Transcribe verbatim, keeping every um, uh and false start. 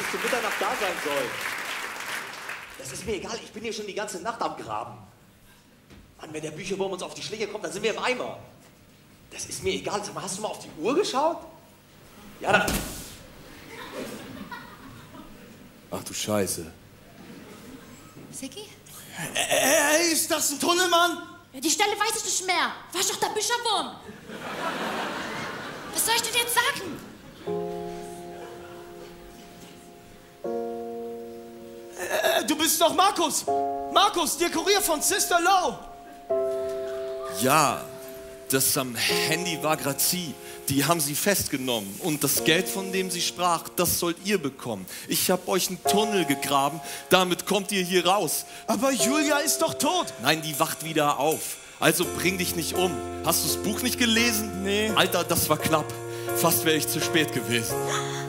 bis zur Mitternacht da sein soll. Das ist mir egal, ich bin hier schon die ganze Nacht am Graben. Mann, wenn der Bücherwurm uns auf die Schläge kommt, dann sind wir im Eimer. Das ist mir egal. Sag mal, hast du mal auf die Uhr geschaut? Ja, dann... Ach du Scheiße. Siki? Ey, ist das ein Tunnel, Mann? Ja, die Stelle weiß ich nicht mehr. War doch der Bücherwurm. Was soll ich denn jetzt sagen? Äh, du bist doch Markus. Markus, der Kurier von Sister Low. Ja, das am Handy war grad sie. Die haben sie festgenommen. Und das Geld, von dem sie sprach, das sollt ihr bekommen. Ich hab euch einen Tunnel gegraben. Damit kommt ihr hier raus. Aber Julia ist doch tot. Nein, die wacht wieder auf. Also bring dich nicht um. Hast du das Buch nicht gelesen? Nee. Alter, das war knapp. Fast wäre ich zu spät gewesen.